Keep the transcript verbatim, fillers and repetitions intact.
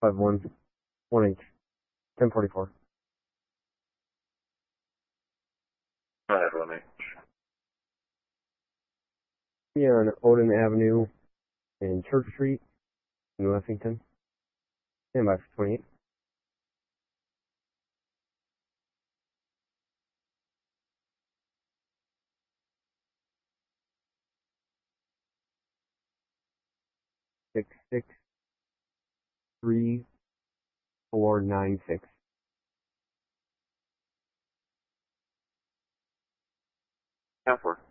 five one, one H, ten forty-four. five one H. Be on Odin Avenue in Church Street in Lexington. Stand by for twenty-eight. Six six three four nine six. Half four.